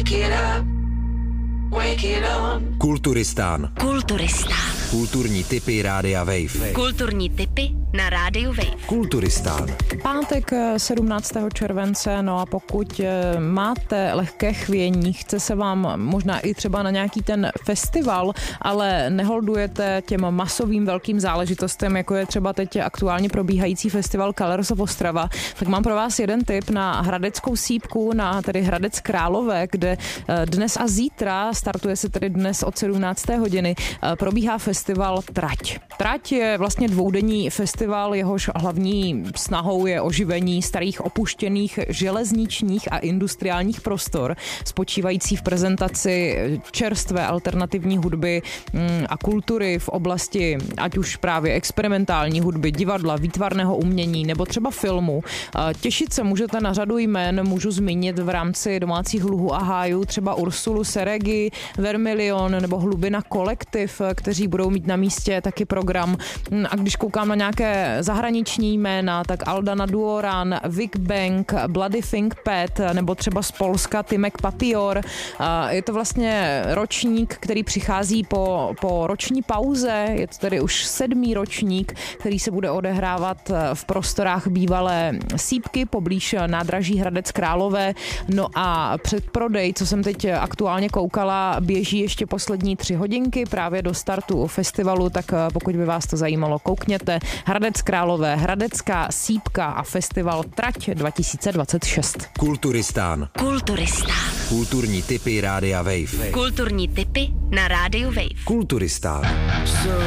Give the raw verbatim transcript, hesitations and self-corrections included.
Wake it up, wake it on. Kulturistán. Kulturistán. Kulturní tipy Rádia Wave. Kulturní tipy na Rádiu Wave. Kulturistán. Pátek sedmnáctého července, no a pokud máte lehké chvění, chce se vám možná i třeba na nějaký ten festival, ale neholdujete těm masovým velkým záležitostem, jako je třeba teď aktuálně probíhající festival Colors of Ostrava, tak mám pro vás jeden tip na hradeckou sýpku, na tedy Hradec Králové, kde dnes a zítra, startuje se tedy dnes od sedmnácté hodiny, probíhá festival Trať. Trať je vlastně dvoudenní festival, jehož hlavní snahou je oživení starých opuštěných železničních a industriálních prostor, spočívající v prezentaci čerstvé alternativní hudby a kultury v oblasti ať už právě experimentální hudby, divadla, výtvarného umění nebo třeba filmu. Těšit se můžete na řadu jmén, můžu zmínit v rámci domácích luhů a hájů třeba Ursulu Seregi, Vermilion nebo Hlubina Kolektiv, kteří budou mít na místě taky program. A když koukám na nějaké zahraniční jména, tak Aldana Duoran, Vic Bank, Bloody Think Pet nebo třeba z Polska Timek Papior. Je to vlastně ročník, který přichází po, po roční pauze, je to tedy už sedmý ročník, který se bude odehrávat v prostorách bývalé sýpky poblíž nádraží Hradec Králové. No a předprodej, co jsem teď aktuálně koukala, běží ještě poslední tři hodinky právě do startu festivalu, tak pokud by vás to zajímalo, koukněte. Hradec Králové, Hradecká sýpka a festival Trať dva tisíce dvacet šest. Kulturistán. Kulturistán. Kulturní tipy Rádia Wave. Kulturní tipy na Rádiu Wave. Kulturistán. So